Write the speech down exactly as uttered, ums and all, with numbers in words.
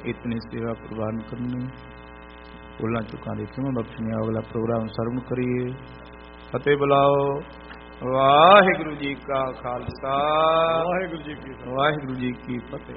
इतनी सेवा प्रवान करनी। भुलां चुकां दी क्षमा बख्शनी। अगला प्रोग्राम सरवण करिए। फतेह बुलाओ। वाहिगुरु जी का खालसा, वाहिगुरु जी की वाहिगुरु जी की फतेह।